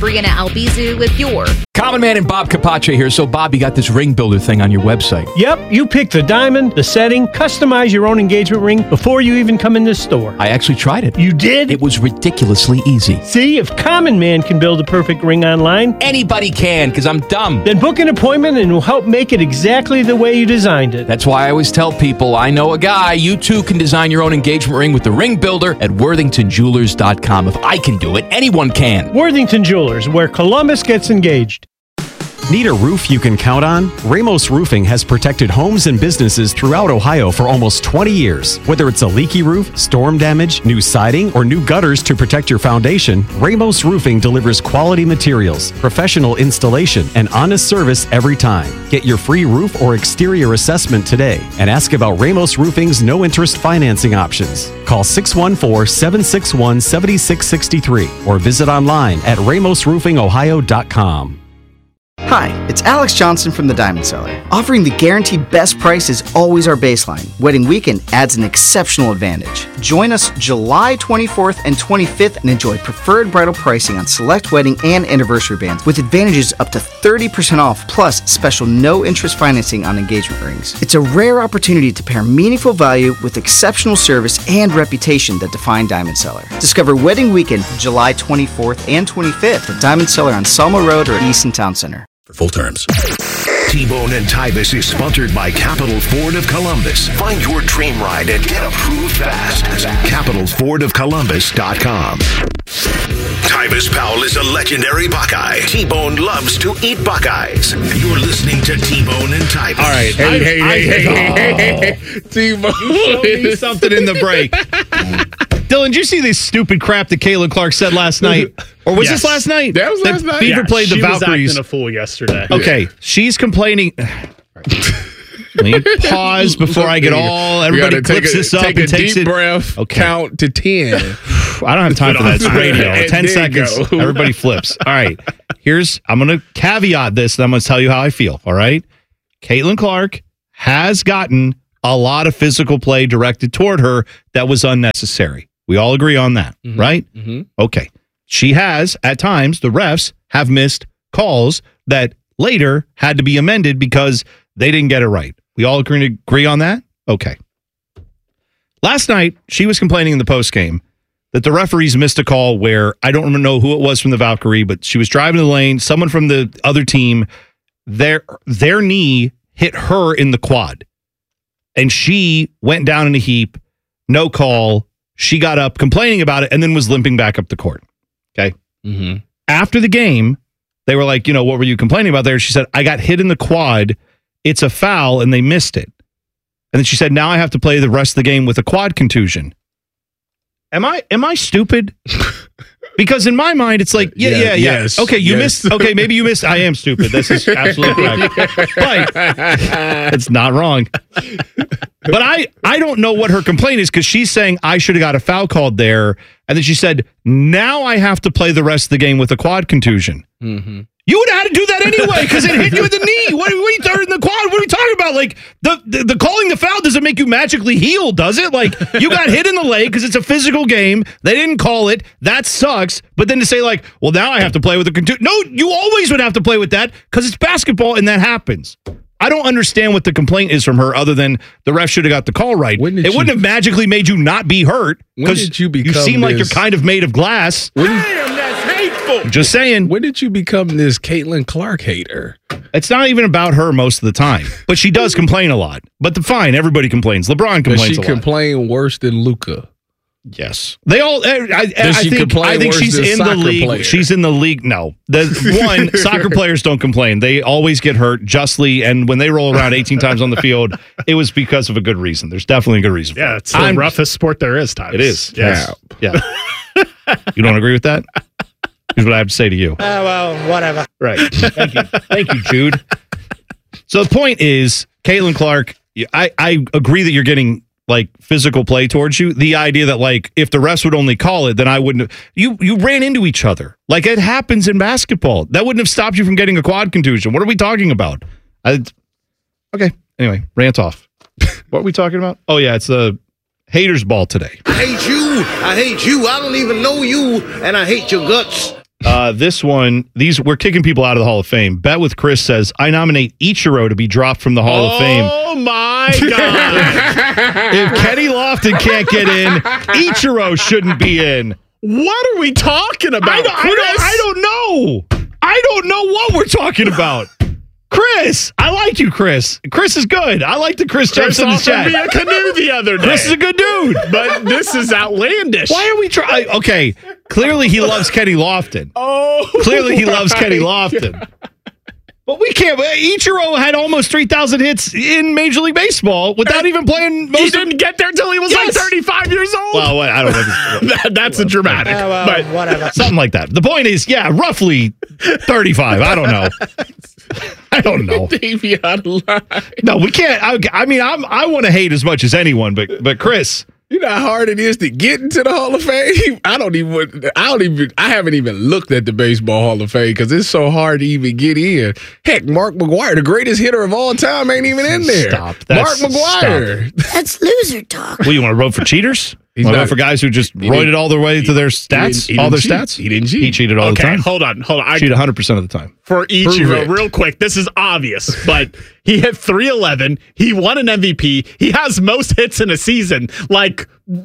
Brianna Albizu with your Common Man and Bob Capace here. So, Bob, you got this ring builder thing on your website. Yep, you pick the diamond, the setting, customize your own engagement ring before you even come in the store. I actually tried it. You did? It was ridiculously easy. See, if Common Man can build a perfect ring online, Anybody can, because I'm dumb. then book an appointment and we'll help make it exactly the way you designed it. That's why I always tell people, I know a guy. You too can design your own engagement ring with the ring builder at worthingtonjewelers.com. If I can do it, anyone can. Worthington Jewelers, where Columbus gets engaged. Need a roof you can count on? Ramos Roofing has protected homes and businesses throughout Ohio for almost 20 years. Whether it's a leaky roof, storm damage, new siding, or new gutters to protect your foundation, Ramos Roofing delivers quality materials, professional installation, and honest service every time. Get your free roof or exterior assessment today and ask about Ramos Roofing's no-interest financing options. Call 614-761-7663 or visit online at ramosroofingohio.com. Hi, it's Alex Johnson from the Diamond Cellar. Offering the guaranteed best price is always our baseline. Wedding weekend adds an exceptional advantage. Join us July 24th and 25th and enjoy preferred bridal pricing on select wedding and anniversary bands with advantages up to 30% off plus special no-interest financing on engagement rings. It's a rare opportunity to pair meaningful value with exceptional service and reputation that define Diamond Cellar. Discover Wedding Weekend July 24th and 25th at Diamond Cellar on Selma Road or Easton Town Center. For full terms. T-Bone and Tybus is sponsored by Capital Ford of Columbus. Find your dream ride and get approved fast. CapitalFordOfColumbus.com. Tybus Powell is a legendary Buckeye. T-Bone loves to eat Buckeyes. You're listening to T-Bone and Tybus. All right. Hey. T-Bone. You showed me something in the break. Dylan, did you see this stupid crap that Caitlin Clark said last night? Or was this last night? That was last night. Beaver played the Valkyries. She was acting a fool yesterday. Okay, she's complaining. Let me pause before I get everybody clips this up and takes it. Breath, count to 10. I don't have time for that. It's radio. 10 seconds. Everybody flips. All right. I'm going to caveat this, and I'm going to tell you how I feel. All right. Caitlin Clark has gotten a lot of physical play directed toward her that was unnecessary. We all agree on that, right? Mm-hmm. Okay. She has, at times, the refs have missed calls that later had to be amended because they didn't get it right. We all agree on that? Okay. Last night, she was complaining in the postgame that the referees missed a call where I don't know who it was from the Valkyrie, but she was driving the lane. Someone from the other team, their knee hit her in the quad. And she went down in a heap, no call. She got up complaining about it and then was limping back up the court. Okay. Mm-hmm. After the game, they were like, what were you complaining about there? She said, I got hit in the quad. It's a foul and they missed it. And then she said, now I have to play the rest of the game with a quad contusion. Am I stupid? Because in my mind, it's like, yeah. Yes, okay, you missed. Okay, maybe you missed. I am stupid. This is absolutely correct. But it's not wrong. But I don't know what her complaint is because she's saying I should have got a foul called there. And then she said, now I have to play the rest of the game with a quad contusion. Mm-hmm. You would have had to do that anyway because it hit you in the knee. What are you talking in the quad? What are we talking about? Like the calling the foul doesn't make you magically heal, does it? Like you got hit in the leg because it's a physical game. They didn't call it. That sucks. But then to say like, well, now I have to play with a contusion. No, you always would have to play with that because it's basketball and that happens. I don't understand what the complaint is from her other than the ref should have got the call right. It wouldn't have magically made you not be hurt because you seem like you're kind of made of glass. Damn, that's hateful. Just saying. When did you become this Caitlin Clark hater? It's not even about her most of the time, but she does complain a lot. But fine, everybody complains. LeBron complains a lot. Does she complain worse than Luka? Yes. They all I think she's in the league. Player? She's in the league. No. Soccer players don't complain. They always get hurt justly, and when they roll around 18 times on the field, it was because of a good reason. There's definitely a good reason. Yeah, it's the roughest sport there is, Tyler. It is. Yes. Yeah. You don't agree with that? Here's what I have to say to you. Well, whatever. Right. Thank you. Thank you, Jude. So the point is, Caitlin Clark, I agree that you're getting like physical play towards you. The idea that like if the refs would only call it, then I wouldn't have, you ran into each other. Like it happens in basketball. That wouldn't have stopped you from getting a quad contusion. What are we talking about? Okay. Anyway, rant off. What are we talking about? Oh yeah, it's the haters ball today. I hate you. I hate you. I don't even know you, and I hate your guts. This one, we're kicking people out of the Hall of Fame. Bet with Chris says, I nominate Ichiro to be dropped from the Hall of Fame. Oh, my God. If Kenny Lofton can't get in, Ichiro shouldn't be in. What are we talking about? I don't know. I don't know what we're talking about. Chris, I like you, Chris. Chris is good. I like the Chris jumps in the chat. Me a canoe the other day. Chris is a good dude. But this is outlandish. Why are we trying? Okay, clearly he loves Kenny Lofton. Oh, clearly he loves Kenny Lofton. But we can't. Ichiro had almost 3,000 hits in Major League Baseball without even playing. He didn't get there till he was like 35 years old. Well, I don't know. That's a dramatic. But whatever. Something like that. The point is, roughly 35. I don't know. I don't know. No, we can't. I want to hate as much as anyone, but Chris. You know how hard it is to get into the Hall of Fame? I haven't even looked at the Baseball Hall of Fame because it's so hard to even get in. Heck, Mark McGwire, the greatest hitter of all time, ain't even in there. Stop. Mark McGwire. That's loser talk. Well, you want to vote for cheaters? You want to vote for guys who just roided all their way to their stats? All their stats? He didn't cheat. He cheated all the time. Hold on. Cheated 100% of the time. For Ichiro, real quick, this is obvious, but he hit 311. He won an MVP. He has most hits in a season, like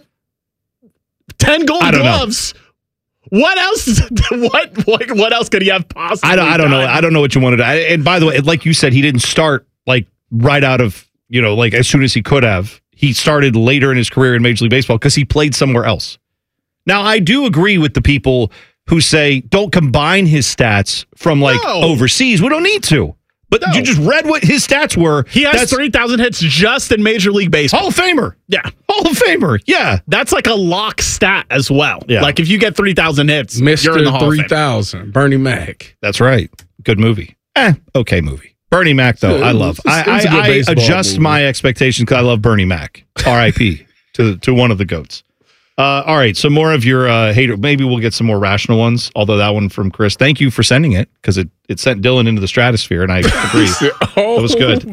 10 Gold Gloves. What else? What else could he have possibly? I don't know. I don't know what you wanted to. And by the way, like you said, he didn't start like right out of like as soon as he could have. He started later in his career in Major League Baseball because he played somewhere else. Now, I do agree with the people who say don't combine his stats from overseas. We don't need to. But you just read what his stats were. He has 3,000 hits just in Major League Baseball. Hall of Famer. Yeah. Hall of Famer. Yeah. That's like a lock stat as well. Yeah. Like if you get 3,000 hits, Mr. you're in the Hall of Fame. 3000, Bernie Mac. That's right. Good movie. Okay movie. Bernie Mac, though, I love. I adjust my expectations because I love Bernie Mac. R.I.P. to one of the GOATs. All right, so more of your hater. Maybe we'll get some more rational ones, although that one from Chris. Thank you for sending it because it sent Dylan into the stratosphere, and I agree. It was good.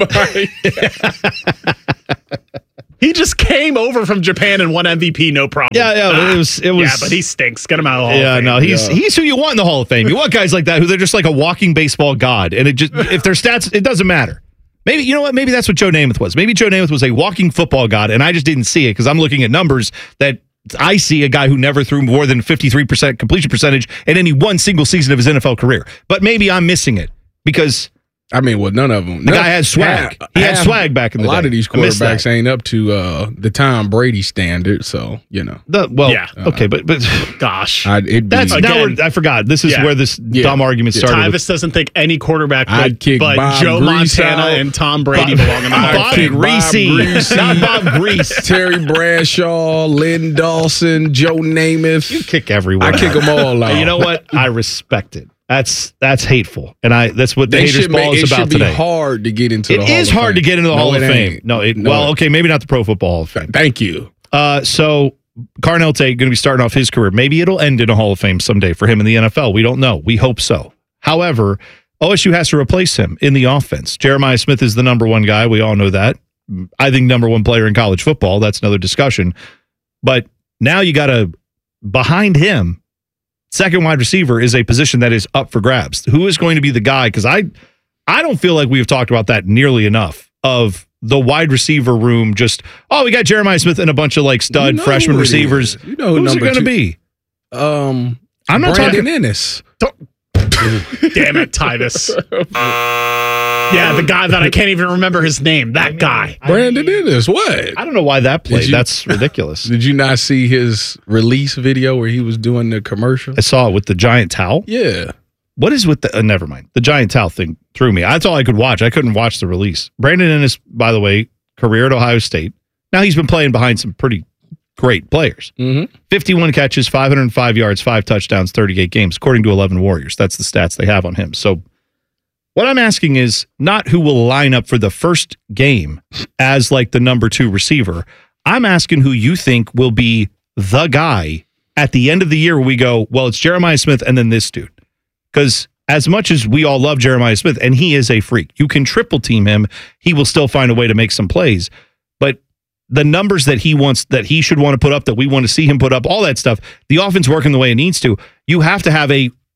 He just came over from Japan and won MVP, no problem. Yeah, it was. Yeah, but he stinks. Get him out of the Hall of Fame. No, he's who you want in the Hall of Fame. You want guys like that who they're just like a walking baseball god, and if their stats, it doesn't matter. Maybe you know what? Maybe that's what Joe Namath was. Maybe Joe Namath was a walking football god, and I just didn't see it because I'm looking at numbers that I see a guy who never threw more than 53% completion percentage in any one single season of his NFL career. But maybe I'm missing it because. None of them. The guy has swag. He had swag back in the day. A lot of these quarterbacks ain't up to the Tom Brady standard, so Okay, but gosh, I forgot. This is where this dumb argument started. Tyvis doesn't think any quarterback but Joe Montana and Tom Brady belong in the Hall of Fame. Bob Greasy, not Bob Grease. Terry Bradshaw, Lynn Dawson, Joe Namath. You kick everyone. I kick them all out. You know what? I respect it. That's hateful, and that's what the haters ball is about today. It should be hard to get into the Hall of Fame. It is hard to get into the Hall of Fame. Maybe not the Pro Football Hall of Fame. Thank you. So Carnell Tate going to be starting off his career. Maybe it'll end in a Hall of Fame someday for him in the NFL. We don't know. We hope so. However, OSU has to replace him in the offense. Jeremiah Smith is the number one guy. We all know that. I think number one player in college football. That's another discussion. But now you got to, behind him, second wide receiver is a position that is up for grabs. Who is going to be the guy? Because I don't feel like we've talked about that nearly enough of the wide receiver room. Just, we got Jeremiah Smith and a bunch of like stud freshman receivers. You know who's it going to be? I'm not Brandon Ennis. Damn it, Tyvis. Yeah, the guy that I can't even remember his name. That guy. Brandon Ennis. What? I don't know why that played. That's ridiculous. Did you not see his release video where he was doing the commercial? I saw it with the giant towel. Yeah. What is with the... never mind. The giant towel thing threw me. That's all I could watch. I couldn't watch the release. Brandon Ennis, by the way, career at Ohio State. Now he's been playing behind some pretty great players. 51 catches, 505 yards, 5 touchdowns, 38 games, according to 11 Warriors. That's the stats they have on him. So what I'm asking is not who will line up for the first game as like the number 2 receiver. I'm asking who you think will be the guy at the end of the year where we go, well, it's Jeremiah Smith and then this dude. Because as much as we all love Jeremiah Smith, and he is a freak, you can triple team him, he will still find a way to make some plays. But the numbers that he should want to put up, that we want to see him put up, all that stuff, the offense working the way it needs to, you have to have a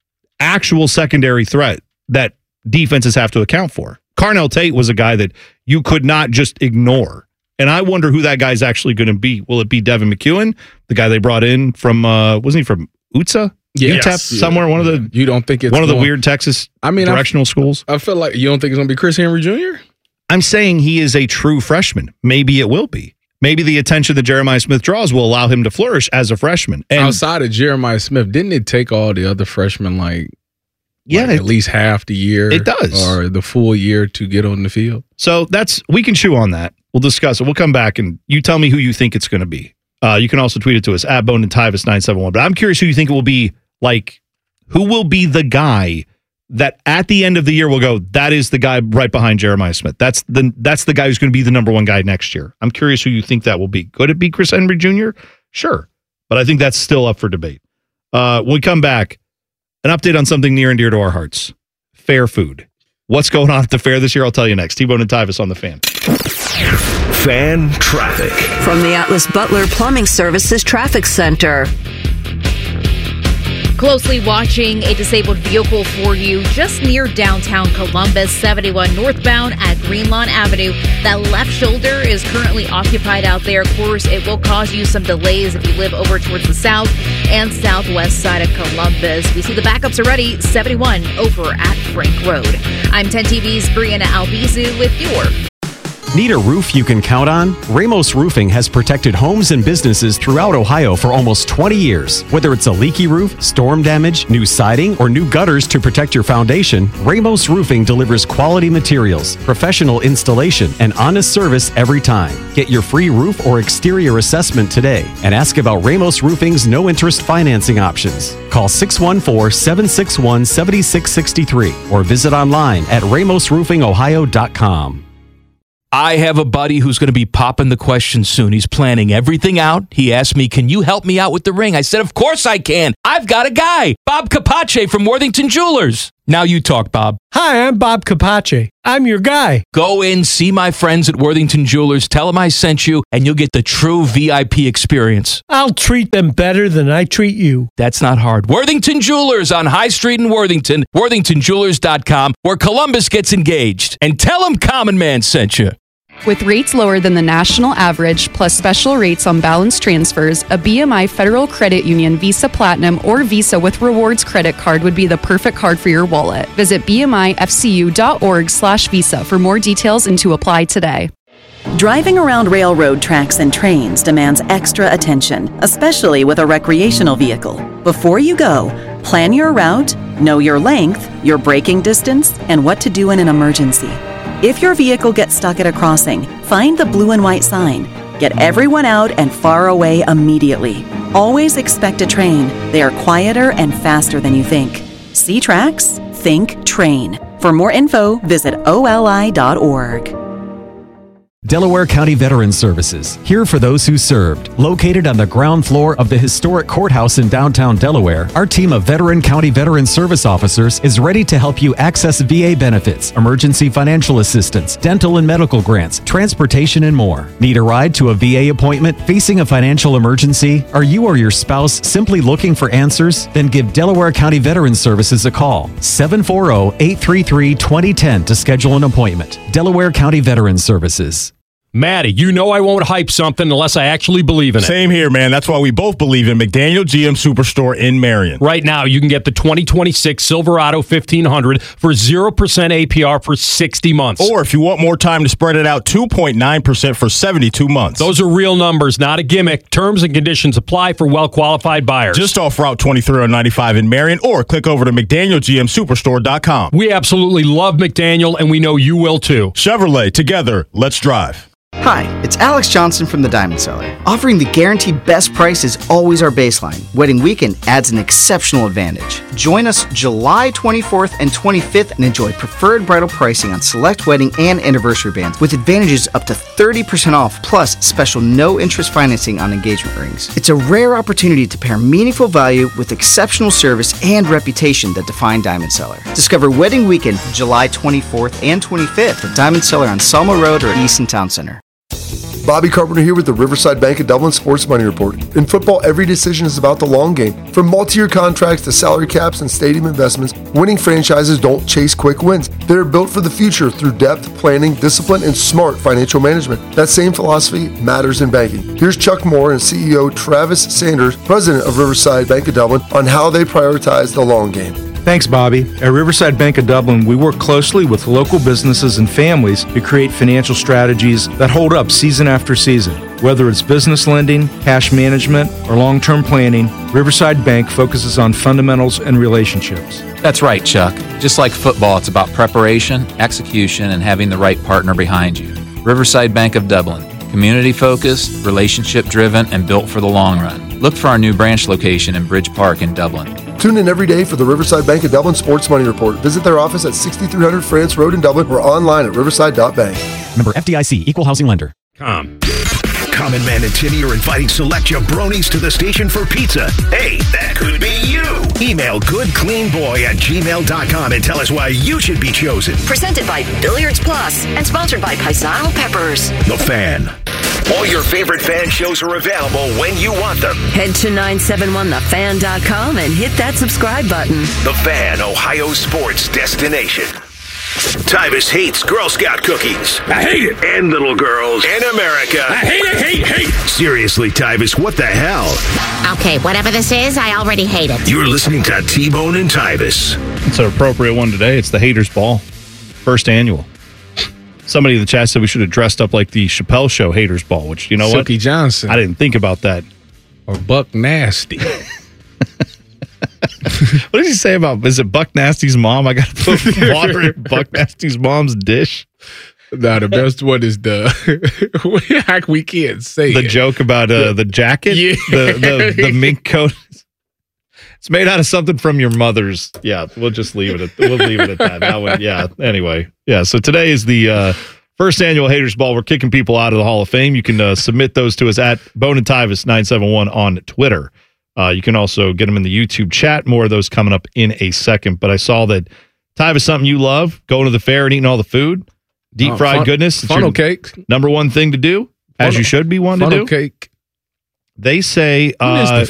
actual secondary threat that defenses have to account for. Carnell Tate was a guy that you could not just ignore. And I wonder who that guy's actually going to be. Will it be Devin McEwen, the guy they brought in from, wasn't he from UTSA? Yes. UTEP, somewhere, one of the you don't think it's one of the weird Texas directional schools? I feel like you don't think it's going to be Chris Henry Jr.? I'm saying he is a true freshman. Maybe it will be. Maybe the attention that Jeremiah Smith draws will allow him to flourish as a freshman. And outside of Jeremiah Smith, didn't it take all the other freshmen at least half the year? It does. Or the full year to get on the field? So we can chew on that. We'll discuss it. We'll come back and you tell me who you think it's going to be. You can also tweet it to us at Bone and Tyvis 971. But I'm curious who you think it will be. Who will be the guy that at the end of the year will go, that is the guy right behind Jeremiah Smith. That's the guy who's going to be the number one guy next year. I'm curious who you think that will be. Could it be Chris Henry Jr.? Sure. But I think that's still up for debate. When we come back, an update on something near and dear to our hearts. Fair food. What's going on at the fair this year? I'll tell you next. T-Bone and Tyvis on the Fan. Fan traffic. From the Atlas Butler Plumbing Services Traffic Center. Closely watching a disabled vehicle for you just near downtown Columbus, 71 northbound at Greenlawn Avenue. That left shoulder is currently occupied out there. Of course, it will cause you some delays if you live over towards the south and southwest side of Columbus. We see the backups already, 71 over at Frank Road. I'm 10 TV's Brianna Albizu with your Need a roof you can count on? Ramos Roofing has protected homes and businesses throughout Ohio for almost 20 years. Whether it's a leaky roof, storm damage, new siding, or new gutters to protect your foundation, Ramos Roofing delivers quality materials, professional installation, and honest service every time. Get your free roof or exterior assessment today and ask about Ramos Roofing's no-interest financing options. Call 614-761-7663 or visit online at ramosroofingohio.com. I have a buddy who's going to be popping the question soon. He's planning everything out. He asked me, can you help me out with the ring? I said, of course I can. I've got a guy, Bob Capace from Worthington Jewelers. Now you talk, Bob. Hi, I'm Bob Capace. I'm your guy. Go in, see my friends at Worthington Jewelers, tell them I sent you, and you'll get the true VIP experience. I'll treat them better than I treat you. That's not hard. Worthington Jewelers on High Street in Worthington, worthingtonjewelers.com, where Columbus gets engaged. And tell them Common Man sent you. With rates lower than the national average, plus special rates on balance transfers, a BMI Federal Credit Union Visa Platinum or Visa with Rewards credit card would be the perfect card for your wallet. Visit bmifcu.org/visa for more details and to apply today. Driving around railroad tracks and trains demands extra attention, especially with a recreational vehicle. Before you go, plan your route, know your length, your braking distance, and what to do in an emergency. If your vehicle gets stuck at a crossing, find the blue and white sign. Get everyone out and far away immediately. Always expect a train. They are quieter and faster than you think. See tracks? Think train. For more info, visit oli.org. Delaware County Veterans Services, here for those who served. Located on the ground floor of the historic courthouse in downtown Delaware, our team of Veteran County Veterans Service officers is ready to help you access VA benefits, emergency financial assistance, dental and medical grants, transportation, and more. Need a ride to a VA appointment? Facing a financial emergency? Are you or your spouse simply looking for answers? Then give Delaware County Veterans Services a call. 740-833-2010 to schedule an appointment. Delaware County Veterans Services. Maddie, you know I won't hype something unless I actually believe in it. Same here, man. That's why we both believe in McDaniel GM Superstore in Marion. Right now, you can get the 2026 Silverado 1500 for 0% APR for 60 months. Or if you want more time to spread it out, 2.9% for 72 months. Those are real numbers, not a gimmick. Terms and conditions apply for well-qualified buyers. Just off Route 23 on 95 in Marion, or click over to McDanielGMSuperstore.com. We absolutely love McDaniel, and we know you will too. Chevrolet, together, let's drive. Hi, it's Alex Johnson from the Diamond Cellar. Offering the guaranteed best price is always our baseline. Wedding weekend adds an exceptional advantage. Join us July 24th and 25th and enjoy preferred bridal pricing on select wedding and anniversary bands with advantages up to 30% off plus special no-interest financing on engagement rings. It's a rare opportunity to pair meaningful value with exceptional service and reputation that define Diamond Cellar. Discover Wedding Weekend July 24th and 25th at Diamond Cellar on Selma Road or Easton Town Center. Bobby Carpenter here with the Riverside Bank of Dublin Sports Money Report. In football, every decision is about the long game. From multi-year contracts to salary caps and stadium investments, winning franchises don't chase quick wins. They're built for the future through depth, planning, discipline, and smart financial management. That same philosophy matters in banking. Here's Chuck Moore and CEO Travis Sanders, president of Riverside Bank of Dublin, on how they prioritize the long game. Thanks, Bobby. At Riverside Bank of Dublin, we work closely with local businesses and families to create financial strategies that hold up season after season. Whether it's business lending, cash management, or long-term planning, Riverside Bank focuses on fundamentals and relationships. That's right, Chuck. Just like football, it's about preparation, execution, and having the right partner behind you. Riverside Bank of Dublin. Community-focused, relationship-driven, and built for the long run. Look for our new branch location in Bridge Park in Dublin. Tune in every day for the Riverside Bank of Dublin Sports Money Report. Visit their office at 6300 France Road in Dublin or online at riverside.bank. Member FDIC, Equal Housing Lender. Common Man and Timmy are inviting select jabronis to the station for pizza. Hey, that could be you. Email goodcleanboy@gmail.com and tell us why you should be chosen. Presented by Billiards Plus and sponsored by Paisano Peppers. The Fan. All your favorite fan shows are available when you want them. Head to 971thefan.com and hit that subscribe button. The Fan, Ohio sports destination. Tyvis hates Girl Scout cookies. I hate it. And little girls. And America. I hate it, hate. Seriously, Tyvis, what the hell? Okay, whatever this is, I already hate it. You're listening to T-Bone and Tyvis. It's an appropriate one today. It's the Haters Ball. First annual. Somebody in the chat said we should have dressed up like the Chappelle Show Haters Ball, which, you know what? Silky Johnson. I didn't think about that. Or Buck Nasty. What did he say about, is it Buck Nasty's mom? I got to put water in Buck Nasty's mom's dish. No, the best one is we can't say the joke about the jacket, the mink coat. It's made out of something from your mother's. Yeah, we'll just leave it at that. That one, yeah. Anyway, yeah. So today is the first annual Haters Ball. We're kicking people out of the Hall of Fame. You can submit those to us at Bone and Tyvis 971 on Twitter. You can also get them in the YouTube chat. More of those coming up in a second. But I saw that Tyvis is something you love, going to the fair and eating all the food. Deep fried goodness. Funnel cake. Number one thing to do, as you should be wanting to do. Funnel cake. They say when is the